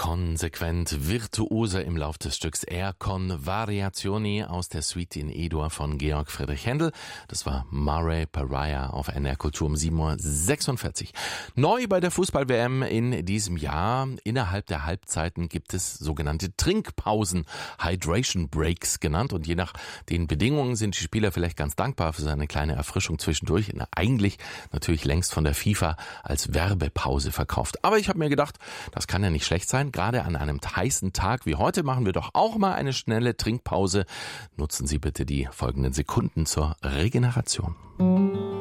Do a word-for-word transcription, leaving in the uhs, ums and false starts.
Konsequent virtuoser im Lauf des Stücks Air con Variazioni aus der Suite in E-Dur von Georg Friedrich Händel. Das war Mare Pariah auf N R Kultur um sieben Uhr sechsundvierzig. Neu bei der Fußball-W M in diesem Jahr. Innerhalb der Halbzeiten gibt es sogenannte Trinkpausen, Hydration Breaks genannt. Und je nach den Bedingungen sind die Spieler vielleicht ganz dankbar für seine kleine Erfrischung zwischendurch. Eigentlich natürlich längst von der FIFA als Werbepause verkauft. Aber ich habe mir gedacht, das kann ja nicht schlecht sein. Gerade an einem heißen Tag wie heute machen wir doch auch mal eine schnelle Trinkpause. Nutzen Sie bitte die folgenden Sekunden zur Regeneration.